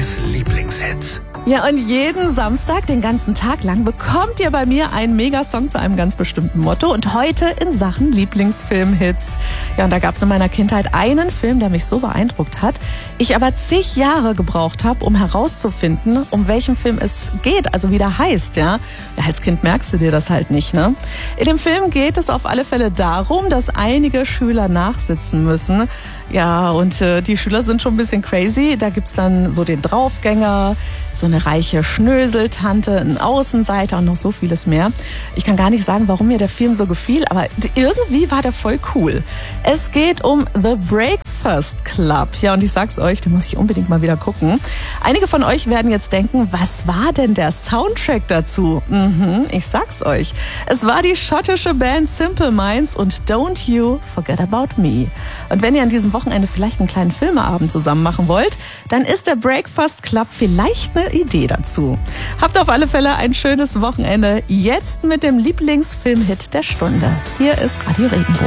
Radis Lieblingshits. Ja, und jeden Samstag, den ganzen Tag lang, bekommt ihr bei mir einen Megasong zu einem ganz bestimmten Motto. Und heute in Sachen Lieblingsfilmhits. Ja, und da gab es in meiner Kindheit einen Film, der mich so beeindruckt hat. Ich aber zig Jahre gebraucht habe, um herauszufinden, um welchen Film es geht, also wie der heißt, ja. Ja, als Kind merkst du dir das halt nicht, ne? In dem Film geht es auf alle Fälle darum, dass einige Schüler nachsitzen müssen. Ja, und die Schüler sind schon ein bisschen crazy. Da gibt's dann so den Draufgänger, so eine reiche Schnöseltante, einen Außenseiter und noch so vieles mehr. Ich kann gar nicht sagen, warum mir der Film so gefiel, aber irgendwie war der voll cool. Es geht um The Breakfast Club. Ja, und ich sag's euch, den muss ich unbedingt mal wieder gucken. Einige von euch werden jetzt denken, was war denn der Soundtrack dazu? Ich sag's euch. Es war die schottische Band Simple Minds und Don't You Forget About Me. Und wenn ihr an diesem Wochenende vielleicht einen kleinen Filmeabend zusammen machen wollt, dann ist der Breakfast Club vielleicht eine Idee dazu. Habt auf alle Fälle ein schönes Wochenende. Jetzt mit dem Lieblingsfilmhit der Stunde. Hier ist Radio Regenbogen.